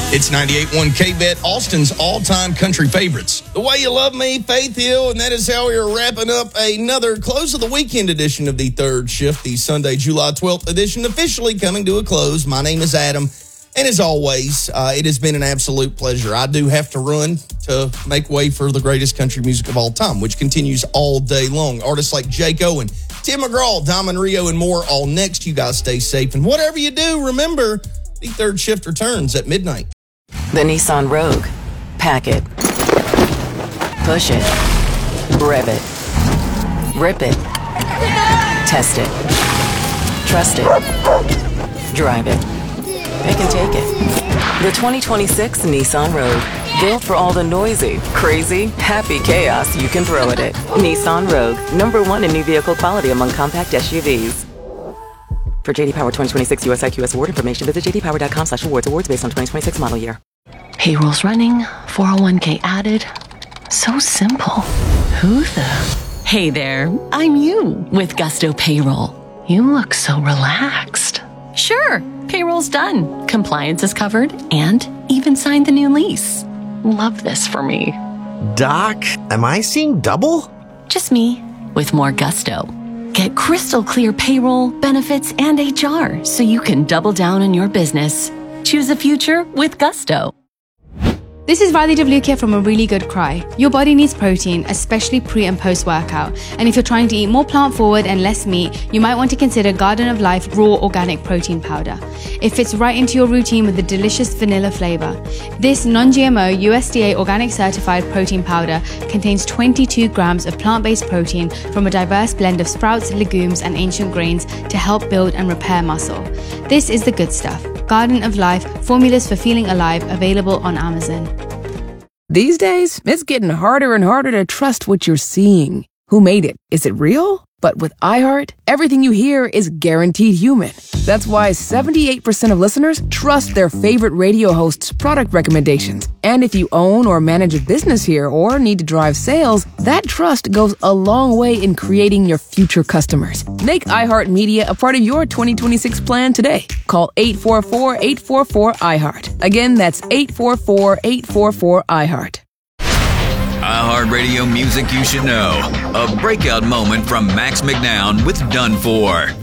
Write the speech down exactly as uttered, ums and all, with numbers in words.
It's ninety-eight point one K-Bet, Austin's all-time country favorites. The Way You Love Me, Faith Hill, and that is how we are wrapping up another close of the weekend edition of the Third Shift, the Sunday, July twelfth edition, officially coming to a close. My name is Adam, and as always, uh, it has been an absolute pleasure. I do have to run to make way for the greatest country music of all time, which continues all day long. Artists like Jake Owen, Tim McGraw, Diamond Rio, and more all next. You guys stay safe, and whatever you do, remember, the Third Shift returns at midnight. The Nissan Rogue. Pack it. Push it. Rev it. Rip it. Test it. Trust it. Drive it. Pick and take it. The twenty twenty-six Nissan Rogue. Built for all the noisy, crazy, happy chaos you can throw at it. Nissan Rogue. Number one in new vehicle quality among compact S U Vs. For J D Power twenty twenty-six U S I Q S award information, visit j d power dot com slash awards. Awards based on twenty twenty-six model year. Payroll's running, four oh one k added. So simple. Who the? Hey there, I'm you with Gusto Payroll. You look so relaxed. Sure, payroll's done. Compliance is covered and even signed the new lease. Love this for me. Doc, am I seeing double? Just me with more gusto. Get crystal clear payroll, benefits, and H R so you can double down on your business. Choose the future with Gusto. This is Radhi Devlukia from A Really Good Cry. Your body needs protein, especially pre and post workout. And if you're trying to eat more plant forward and less meat, you might want to consider Garden of Life Raw Organic Protein Powder. It fits right into your routine with a delicious vanilla flavor. This non-G M O U S D A organic certified protein powder contains twenty-two grams of plant-based protein from a diverse blend of sprouts, legumes, and ancient grains to help build and repair muscle. This is the good stuff. Garden of Life, formulas for feeling alive, available on Amazon. These days, it's getting harder and harder to trust what you're seeing. Who made it? Is it real? But with iHeart, everything you hear is guaranteed human. That's why seventy-eight percent of listeners trust their favorite radio host's product recommendations. And if you own or manage a business here or need to drive sales, that trust goes a long way in creating your future customers. Make iHeartMedia a part of your twenty twenty-six plan today. Call eight four four, eight four four, iHeart. Again, that's eight four four, eight four four, iHeart. iHeartRadio music you should know. A breakout moment from Max McNown with Done For.